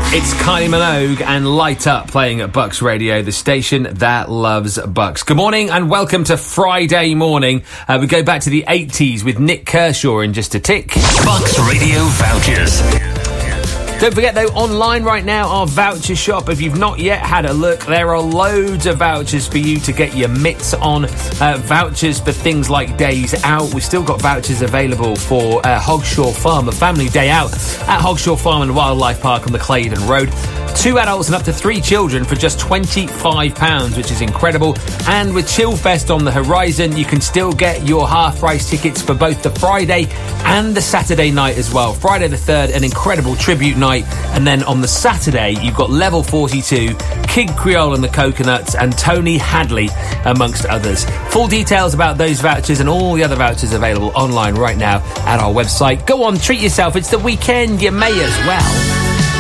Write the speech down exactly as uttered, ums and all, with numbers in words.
It's Kylie Minogue and Light Up playing at Bucks Radio, the station that loves Bucks. Good morning and welcome to Friday morning. Uh, we go back to the eighties with Nick Kershaw in just a tick. Bucks Radio vouchers. Don't forget, though, online right now, our voucher shop. If you've not yet had a look, there are loads of vouchers for you to get your mitts on. Uh, vouchers for things like days out. We've still got vouchers available for uh, Hogshaw Farm, a family day out at Hogshaw Farm and Wildlife Park on the Claydon Road. Two adults and up to three children for just twenty-five pounds, which is incredible. And with Chillfest on the horizon, you can still get your half-price tickets for both the Friday and the Saturday night as well. Friday the third, an incredible tribute night. And then on the Saturday, you've got Level forty-two, Kid Creole and the Coconuts, and Tony Hadley, amongst others. Full details about those vouchers and all the other vouchers available online right now at our website. Go on, treat yourself. It's the weekend. You may as well.